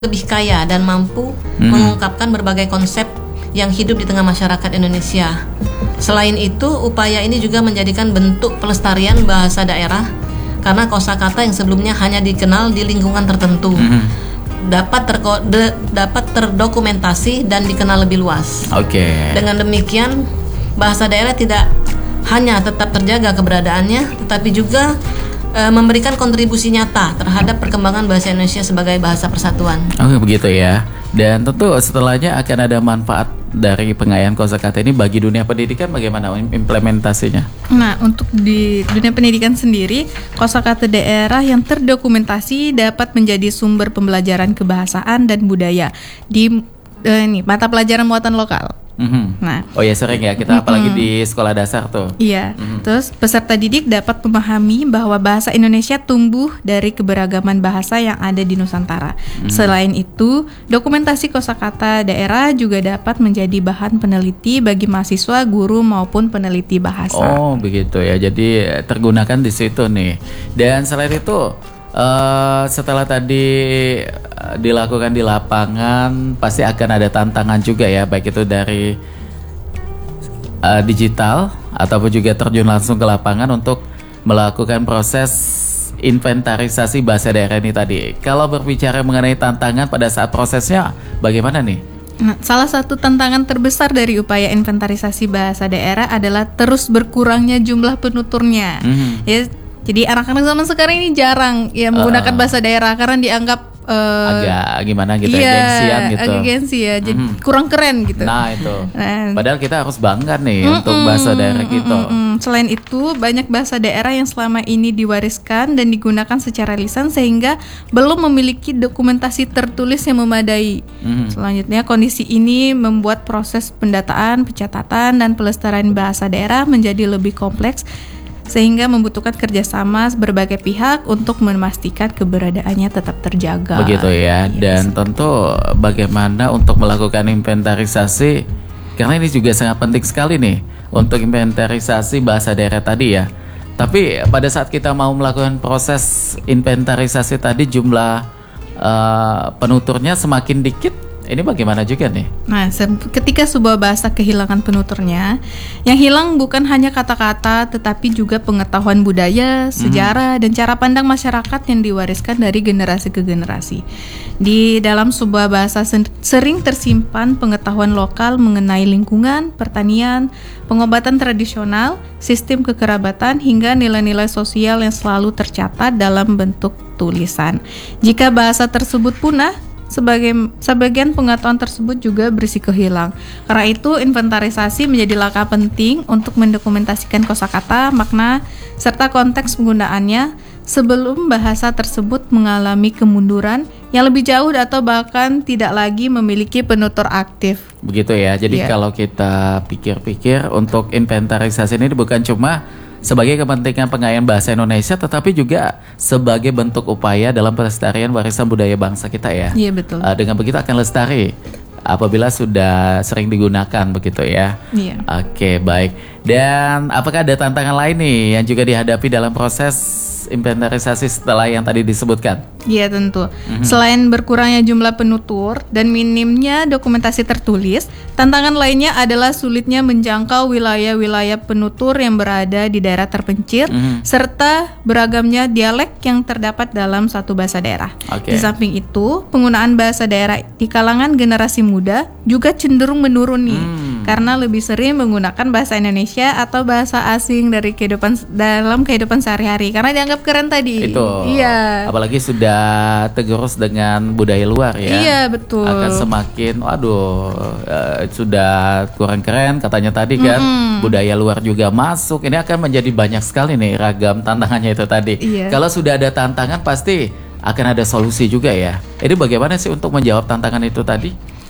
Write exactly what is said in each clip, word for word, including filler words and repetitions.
lebih kaya dan mampu hmm. mengungkapkan berbagai konsep yang hidup di tengah masyarakat Indonesia. Selain itu, upaya ini juga menjadikan bentuk pelestarian bahasa daerah karena kosakata yang sebelumnya hanya dikenal di lingkungan tertentu hmm. dapat terko- de- dapat terdokumentasi dan dikenal lebih luas. Oke. Okay. Dengan demikian, bahasa daerah tidak hanya tetap terjaga keberadaannya, tetapi juga e, memberikan kontribusi nyata terhadap perkembangan bahasa Indonesia sebagai bahasa persatuan. Oke, begitu ya. Dan tentu setelahnya akan ada manfaat dari pengayaan kosakata ini bagi dunia pendidikan. Bagaimana implementasinya? Nah, untuk di dunia pendidikan sendiri, kosakata daerah yang terdokumentasi dapat menjadi sumber pembelajaran kebahasaan dan budaya di eh, ini, mata pelajaran muatan lokal. Mm-hmm. Nah, oh ya sering ya kita, apalagi mm-hmm. di sekolah dasar tuh. Iya. Mm-hmm. Terus peserta didik dapat memahami bahwa bahasa Indonesia tumbuh dari keberagaman bahasa yang ada di Nusantara. Mm-hmm. Selain itu, dokumentasi kosakata daerah juga dapat menjadi bahan peneliti bagi mahasiswa, guru maupun peneliti bahasa. Oh, begitu ya. Jadi tergunakan di situ nih. Dan selain itu, Uh, setelah tadi uh, dilakukan di lapangan, pasti akan ada tantangan juga ya, baik itu dari uh, digital ataupun juga terjun langsung ke lapangan untuk melakukan proses inventarisasi bahasa daerah ini tadi. Kalau berbicara mengenai tantangan pada saat prosesnya, bagaimana nih? Nah, salah satu tantangan terbesar dari upaya inventarisasi bahasa daerah adalah terus berkurangnya jumlah penuturnya. Mm-hmm. Ya, jadi anak-anak zaman sekarang ini jarang ya menggunakan uh, bahasa daerah karena dianggap uh, agak gimana gitu, iya, ya, gengsian gitu. Agak gengsi ya, jadi mm-hmm. kurang keren gitu. Nah itu. Nah, padahal kita harus bangga nih mm-mm, untuk bahasa daerah gitu. Mm-mm. Selain itu, banyak bahasa daerah yang selama ini diwariskan dan digunakan secara lisan sehingga belum memiliki dokumentasi tertulis yang memadai. Mm-hmm. Selanjutnya, kondisi ini membuat proses pendataan, pencatatan, dan pelestarian bahasa daerah menjadi lebih kompleks, sehingga membutuhkan kerjasama berbagai pihak untuk memastikan keberadaannya tetap terjaga. Begitu ya. Yes. Dan tentu bagaimana untuk melakukan inventarisasi, karena ini juga sangat penting sekali nih untuk inventarisasi bahasa daerah tadi ya. Tapi pada saat kita mau melakukan proses inventarisasi tadi, jumlah uh, penuturnya semakin dikit. Ini bagaimana juga nih? Nah, ketika sebuah bahasa kehilangan penuturnya, yang hilang bukan hanya kata-kata, tetapi juga pengetahuan budaya, sejarah, mm-hmm. dan cara pandang masyarakat yang diwariskan dari generasi ke generasi. Di dalam sebuah bahasa sering tersimpan pengetahuan lokal mengenai lingkungan, pertanian, pengobatan tradisional, sistem kekerabatan, hingga nilai-nilai sosial yang selalu tercatat dalam bentuk tulisan. Jika bahasa tersebut punah, Sebagai, sebagian pengetahuan tersebut juga berisiko hilang. Karena itu, inventarisasi menjadi langkah penting untuk mendokumentasikan kosakata, makna, serta konteks penggunaannya sebelum bahasa tersebut mengalami kemunduran yang lebih jauh atau bahkan tidak lagi memiliki penutur aktif. Begitu ya. Jadi yeah. kalau kita pikir-pikir, untuk inventarisasi ini bukan cuma sebagai kepentingan pengayaan bahasa Indonesia, tetapi juga sebagai bentuk upaya dalam pelestarian warisan budaya bangsa kita ya. Iya, betul. Uh, dengan begitu akan lestari apabila sudah sering digunakan begitu ya. Iya. Oke, baik. Dan apakah ada tantangan lain nih yang juga dihadapi dalam proses inventarisasi setelah yang tadi disebutkan? Iya, tentu. Mm-hmm. Selain berkurangnya jumlah penutur dan minimnya dokumentasi tertulis, tantangan lainnya adalah sulitnya menjangkau wilayah-wilayah penutur yang berada di daerah terpencil, mm-hmm. serta beragamnya dialek yang terdapat dalam satu bahasa daerah. Okay. Di samping itu, penggunaan bahasa daerah di kalangan generasi muda juga cenderung menurun nih, mm. karena lebih sering menggunakan bahasa Indonesia atau bahasa asing dari kehidupan dalam kehidupan sehari-hari karena dianggap keren tadi. Itu. Iya. Apalagi sudah tergerus dengan budaya luar ya. Iya, betul. Akan semakin waduh uh, sudah kurang keren katanya tadi kan. Mm-hmm. Budaya luar juga masuk. Ini akan menjadi banyak sekali nih ragam tantangannya itu tadi. Iya. Kalau sudah ada tantangan pasti akan ada solusi juga ya. Ini bagaimana sih untuk menjawab tantangan itu tadi?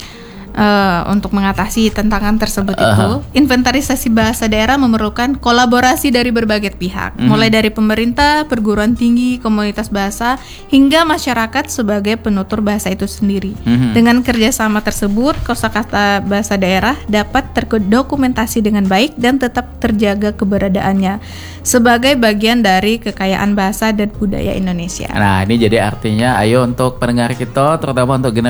Uh, untuk mengatasi tantangan tersebut itu, inventarisasi bahasa daerah memerlukan kolaborasi dari berbagai pihak, mm-hmm. mulai dari pemerintah, perguruan tinggi, komunitas bahasa, hingga masyarakat sebagai penutur bahasa itu sendiri. Mm-hmm. Dengan kerjasama tersebut, kosakata bahasa daerah dapat terdokumentasi dengan baik dan tetap terjaga keberadaannya sebagai bagian dari kekayaan bahasa dan budaya Indonesia. Nah, ini jadi artinya, ayo untuk pendengar kita, terutama untuk generasi